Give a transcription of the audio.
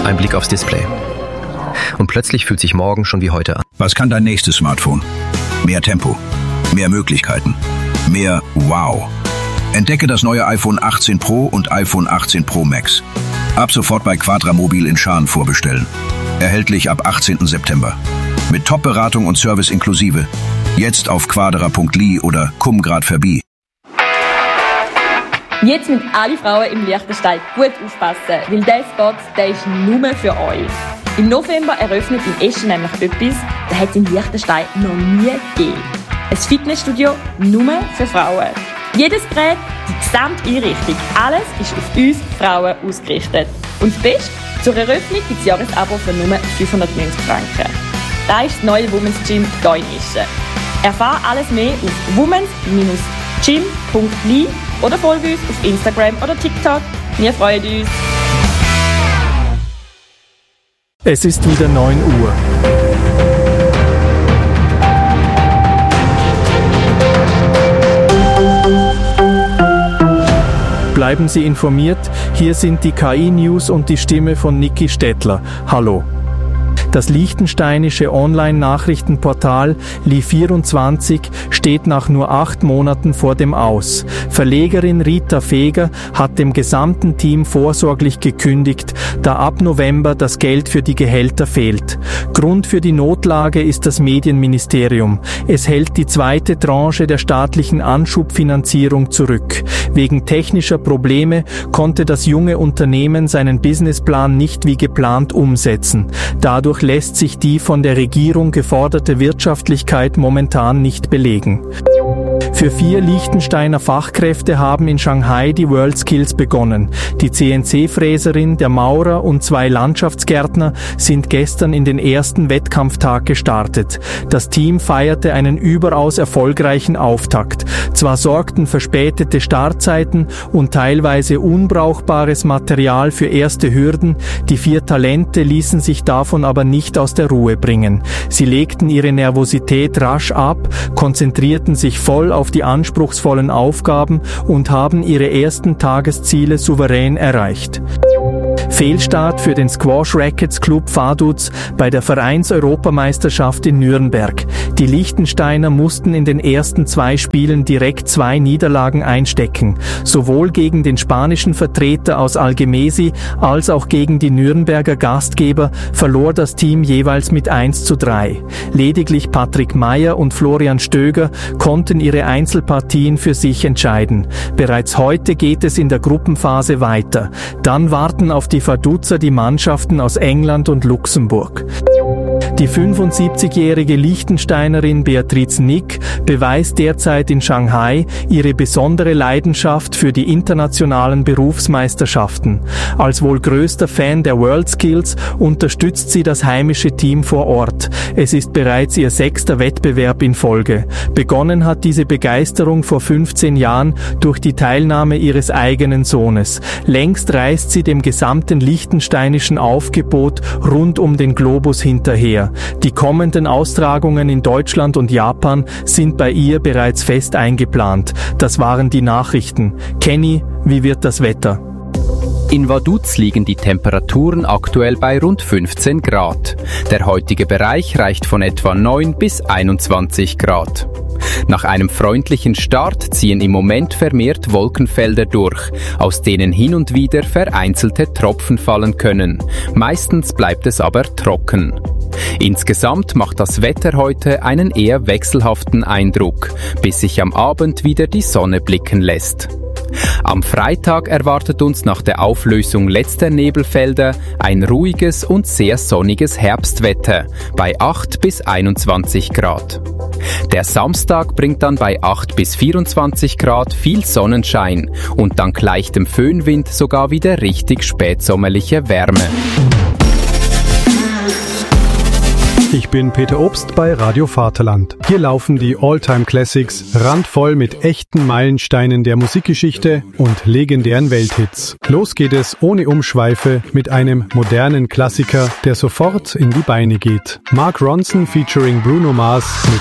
Ein Blick aufs Display. Und plötzlich fühlt sich morgen schon wie heute an. Was kann dein nächstes Smartphone? Mehr Tempo, mehr Möglichkeiten, mehr Wow. Entdecke das neue iPhone 18 Pro und iPhone 18 Pro Max. Ab sofort bei Quadramobil in Schaan vorbestellen. Erhältlich ab 18. September. Mit Top-Beratung und Service inklusive. Jetzt auf quadra.li oder komm grad vorbei. Jetzt müssen alle Frauen im Liechtenstein gut aufpassen, weil dieser Spot, der ist nur für euch. Im November eröffnet in Eschen nämlich etwas, das hat es in Liechtenstein noch nie gegeben. Ein Fitnessstudio nur für Frauen. Jedes Gerät, die gesamte Einrichtung, alles ist auf uns Frauen ausgerichtet. Und das Beste, zur Eröffnung gibt es Jahresabo für nur 590 Franken. Das ist das neue Women's Gym hier in Eschen. Erfahre alles mehr auf womens-gym.li oder folge uns auf Instagram oder TikTok. Wir freuen uns. Es ist wieder 9 Uhr. Bleiben Sie informiert, hier sind die KI-News und die Stimme von Niki Stettler. Hallo. Das liechtensteinische Online-Nachrichtenportal Li24 steht nach nur 8 Monaten vor dem Aus. Verlegerin Rita Feger hat dem gesamten Team vorsorglich gekündigt, da ab November das Geld für die Gehälter fehlt. Grund für die Notlage ist das Medienministerium. Es hält die zweite Tranche der staatlichen Anschubfinanzierung zurück. Wegen technischer Probleme konnte das junge Unternehmen seinen Businessplan nicht wie geplant umsetzen. Dadurch lässt sich die von der Regierung geforderte Wirtschaftlichkeit momentan nicht belegen. Für 4 Liechtensteiner Fachkräfte haben in Shanghai die WorldSkills begonnen. Die CNC-Fräserin, der Maurer und 2 Landschaftsgärtner sind gestern in den ersten Wettkampftag gestartet. Das Team feierte einen überaus erfolgreichen Auftakt. Zwar sorgten verspätete Startzeiten und teilweise unbrauchbares Material für erste Hürden, die 4 Talente ließen sich davon aber nicht aus der Ruhe bringen. Sie legten ihre Nervosität rasch ab, konzentrierten sich voll auf die anspruchsvollen Aufgaben und haben ihre ersten Tagesziele souverän erreicht. Fehlstart für den Squash Rackets Club Vaduz bei der Vereins-Europameisterschaft in Nürnberg. Die Liechtensteiner mussten in den ersten 2 Spielen direkt 2 Niederlagen einstecken. Sowohl gegen den spanischen Vertreter aus Algemesi als auch gegen die Nürnberger Gastgeber verlor das Team jeweils mit 1:3. Lediglich Patrick Meyer und Florian Stöger konnten ihre Einzelpartien für sich entscheiden. Bereits heute geht es in der Gruppenphase weiter. Dann warten auf die Vaduzer die Mannschaften aus England und Luxemburg. Die 75-jährige Liechtensteinerin Beatrice Nick beweist derzeit in Shanghai ihre besondere Leidenschaft für die internationalen Berufsmeisterschaften. Als wohl größter Fan der WorldSkills unterstützt sie das heimische Team vor Ort. Es ist bereits ihr 6. Wettbewerb in Folge. Begonnen hat diese Begeisterung vor 15 Jahren durch die Teilnahme ihres eigenen Sohnes. Längst reist sie dem gesamten liechtensteinischen Aufgebot rund um den Globus hinterher. Die kommenden Austragungen in Deutschland und Japan sind bei ihr bereits fest eingeplant. Das waren die Nachrichten. Kenny, wie wird das Wetter? In Vaduz liegen die Temperaturen aktuell bei rund 15 Grad. Der heutige Bereich reicht von etwa 9 bis 21 Grad. Nach einem freundlichen Start ziehen im Moment vermehrt Wolkenfelder durch, aus denen hin und wieder vereinzelte Tropfen fallen können. Meistens bleibt es aber trocken. Insgesamt macht das Wetter heute einen eher wechselhaften Eindruck, bis sich am Abend wieder die Sonne blicken lässt. Am Freitag erwartet uns nach der Auflösung letzter Nebelfelder ein ruhiges und sehr sonniges Herbstwetter bei 8 bis 21 Grad. Der Samstag bringt dann bei 8 bis 24 Grad viel Sonnenschein und dank leichtem Föhnwind sogar wieder richtig spätsommerliche Wärme. Ich bin Peter Obst bei Radio Vaterland. Hier laufen die All-Time-Classics randvoll mit echten Meilensteinen der Musikgeschichte und legendären Welthits. Los geht es ohne Umschweife mit einem modernen Klassiker, der sofort in die Beine geht. Mark Ronson featuring Bruno Mars mit